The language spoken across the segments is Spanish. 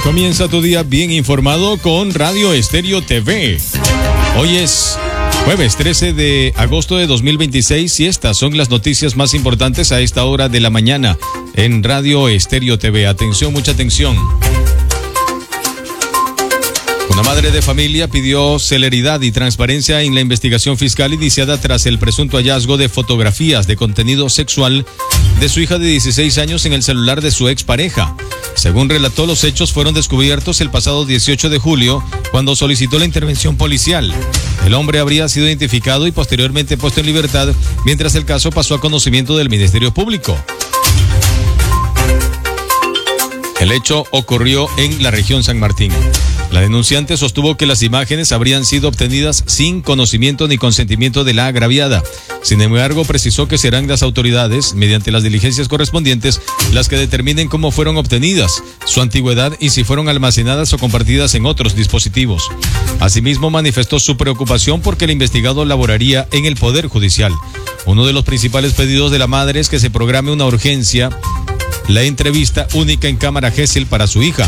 Comienza tu día bien informado con Radio Estéreo TV. Hoy es jueves 13 de agosto de 2026 y estas son las noticias más importantes a esta hora de la mañana en Radio Estéreo TV. Atención, mucha atención. Una madre de familia pidió celeridad y transparencia en la investigación fiscal iniciada tras el presunto hallazgo de fotografías de contenido sexual de su hija de 16 años en el celular de su expareja. Según relató, los hechos fueron descubiertos el pasado 18 de julio, cuando solicitó la intervención policial. El hombre habría sido identificado y posteriormente puesto en libertad, mientras el caso pasó a conocimiento del Ministerio Público. El hecho ocurrió en la región San Martín. La denunciante sostuvo que las imágenes habrían sido obtenidas sin conocimiento ni consentimiento de la agraviada. Sin embargo, precisó que serán las autoridades, mediante las diligencias correspondientes, las que determinen cómo fueron obtenidas, su antigüedad y si fueron almacenadas o compartidas en otros dispositivos. Asimismo, manifestó su preocupación porque el investigado laboraría en el Poder Judicial. Uno de los principales pedidos de la madre es que se programe una urgencia, la entrevista única en cámara Gesell para su hija.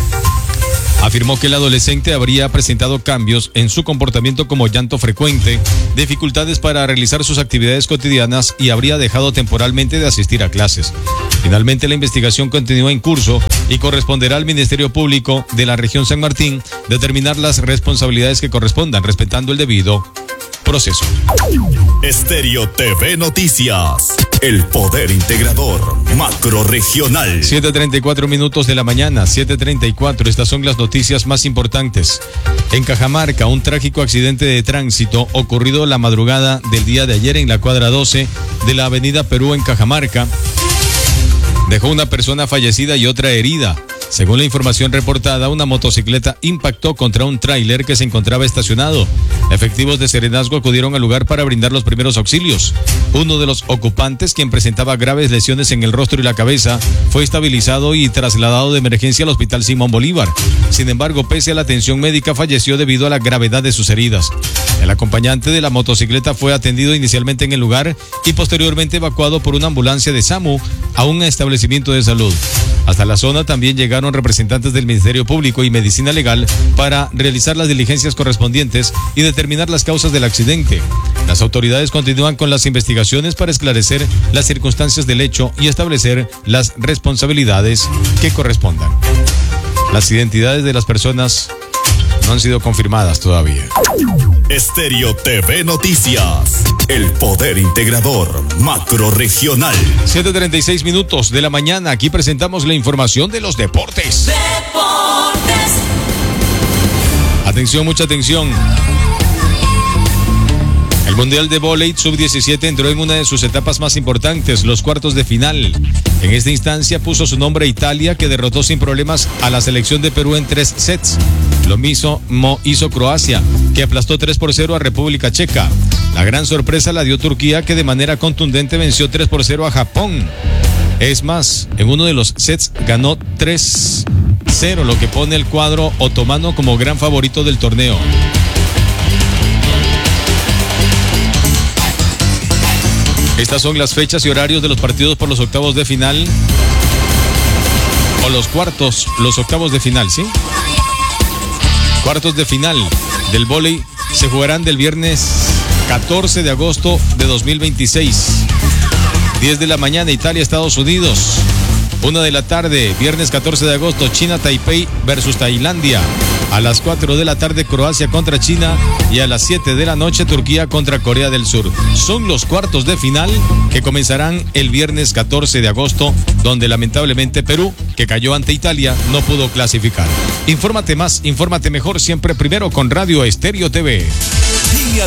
Afirmó que el adolescente habría presentado cambios en su comportamiento como llanto frecuente, dificultades para realizar sus actividades cotidianas y habría dejado temporalmente de asistir a clases. Finalmente, la investigación continúa en curso y corresponderá al Ministerio Público de la región San Martín determinar las responsabilidades que correspondan, respetando el debido proceso. Estéreo TV Noticias, el poder integrador macrorregional. 7:34 minutos de la mañana, 7:34. Estas son las noticias más importantes. En Cajamarca, un trágico accidente de tránsito ocurrido la madrugada del día de ayer en la cuadra 12 de la avenida Perú en Cajamarca dejó una persona fallecida y otra herida. Según la información reportada, una motocicleta impactó contra un tráiler que se encontraba estacionado. Efectivos de Serenazgo acudieron al lugar para brindar los primeros auxilios. Uno de los ocupantes, quien presentaba graves lesiones en el rostro y la cabeza, fue estabilizado y trasladado de emergencia al Hospital Simón Bolívar. Sin embargo, pese a la atención médica, falleció debido a la gravedad de sus heridas. El acompañante de la motocicleta fue atendido inicialmente en el lugar y posteriormente evacuado por una ambulancia de SAMU a un establecimiento de salud. Hasta la zona también llegaron representantes del Ministerio Público y Medicina Legal para realizar las diligencias correspondientes y determinar las causas del accidente. Las autoridades continúan con las investigaciones para esclarecer las circunstancias del hecho y establecer las responsabilidades que correspondan. Las identidades de las personas no han sido confirmadas todavía. Estéreo TV Noticias, el poder integrador macrorregional. 7:36 minutos de la mañana. Aquí presentamos la información de los deportes. Atención, mucha atención. El Mundial de Vóley Sub-17 entró en una de sus etapas más importantes, los cuartos de final. En esta instancia puso su nombre Italia, que derrotó sin problemas a la selección de Perú en 3 sets. Lo mismo hizo Croacia, que aplastó 3-0 a República Checa. La gran sorpresa la dio Turquía, que de manera contundente venció 3-0 a Japón. Es más, en uno de los sets ganó 3-0, lo que pone el cuadro otomano como gran favorito del torneo. Estas son las fechas y horarios de los partidos por los octavos de final. O los octavos de final, ¿sí? Cuartos de final del vóley se jugarán del viernes 14 de agosto de 2026. 10 de la mañana, Italia, Estados Unidos. 1 de la tarde, viernes 14 de agosto, China, Taipei versus Tailandia. A las 4 de la tarde, Croacia contra China. Y a las 7 de la noche, Turquía contra Corea del Sur. Son los cuartos de final que comenzarán el viernes 14 de agosto, donde lamentablemente Perú, que cayó ante Italia, no pudo clasificar. Infórmate más, infórmate mejor, siempre primero con Radio Estéreo TV.